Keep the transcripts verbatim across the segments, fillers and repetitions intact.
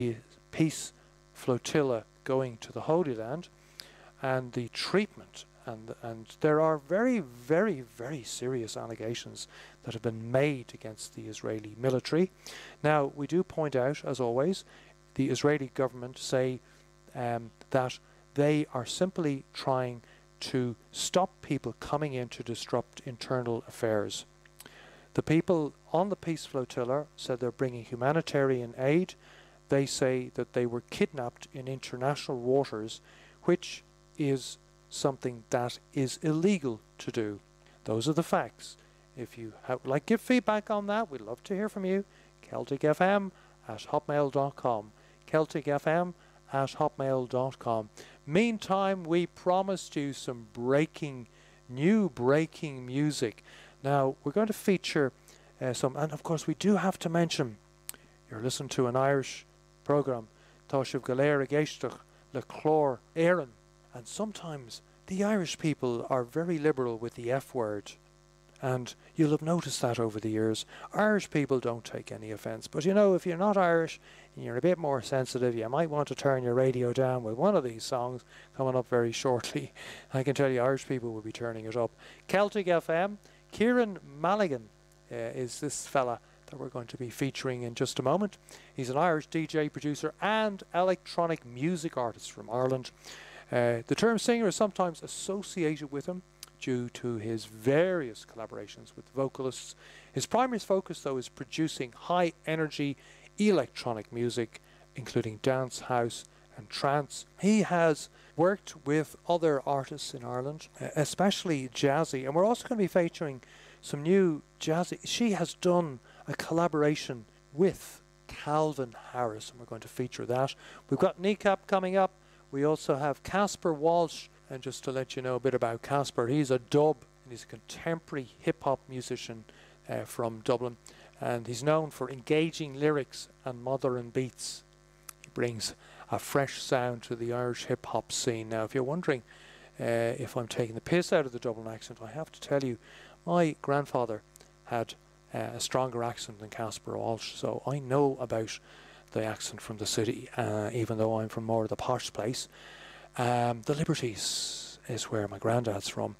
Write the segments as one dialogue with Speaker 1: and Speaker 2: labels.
Speaker 1: peace flotilla going to the Holy Land, and the treatment. And, and there are very, very, very serious allegations that have been made against the Israeli military. Now, we do point out, as always, the Israeli government say um, that they are simply trying to stop people coming in to disrupt internal affairs. The people on the peace flotilla said they're bringing humanitarian aid. They say that they were kidnapped in international waters, which is something that is illegal to do. Those are the facts. If you have, like, give feedback on that, we'd love to hear from you. Celtic F M at hotmail dot com. Celtic F M at hotmail dot com. Meantime, we promised you some breaking, new breaking music. Now, we're going to feature uh, some, and of course we do have to mention, you're listening to an Irish programme, Toshiv Galera Geistach, Le Chlor Éireann. And sometimes the Irish people are very liberal with the F word. And you'll have noticed that over the years. Irish people don't take any offence. But you know, if you're not Irish and you're a bit more sensitive, you might want to turn your radio down with one of these songs coming up very shortly. I can tell you Irish people will be turning it up. Celtic F M, Kieran Mulligan uh, is this fella that we're going to be featuring in just a moment. He's an Irish D J, producer and electronic music artist from Ireland. Uh, the term singer is sometimes associated with him due to his various collaborations with vocalists. His primary focus, though, is producing high-energy electronic music, including dance, house and trance. He has worked with other artists in Ireland, uh, especially jazzy, and we're also going to be featuring some new jazzy. She has done a collaboration with Calvin Harris, and we're going to feature that. We've got Kneecap coming up. We also have Casper Walsh, and just to let you know a bit about Casper, he's a dub and he's a contemporary hip-hop musician uh, from Dublin, and he's known for engaging lyrics and modern beats. He brings a fresh sound to the Irish hip-hop scene. Now, if you're wondering uh, if I'm taking the piss out of the Dublin accent, I have to tell you, my grandfather had uh, a stronger accent than Casper Walsh, so I know about the accent from the city, uh, even though I'm from more of the posh place. Um, the Liberties is where my granddad's from,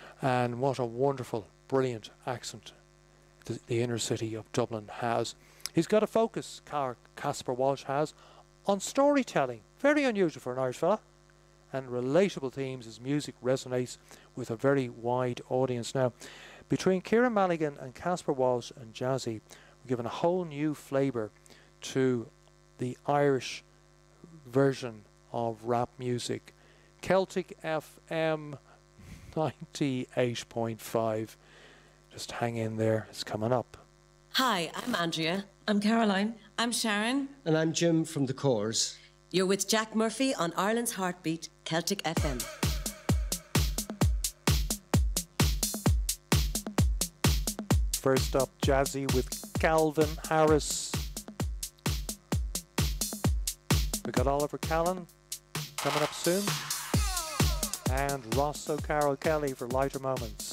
Speaker 1: and what a wonderful, brilliant accent the, the inner city of Dublin has. He's got a focus, Car Casper Walsh has, on storytelling, very unusual for an Irish fella, and relatable themes. His music resonates with a very wide audience. Now, between Kieran Mulligan and Casper Walsh and Jazzy, we're given a whole new flavour to the Irish version of rap music. Celtic F M ninety-eight point five. Just hang in there, it's coming up.
Speaker 2: Hi, I'm Andrea.
Speaker 3: I'm Caroline.
Speaker 2: I'm Sharon.
Speaker 4: And I'm Jim from the Corrs.
Speaker 2: You're with Jack Murphy on Ireland's Heartbeat, Celtic F M.
Speaker 1: First up, Jazzy with Calvin Harris. We got Oliver Callan coming up soon, and Ross O'Carroll Kelly for Lighter Moments.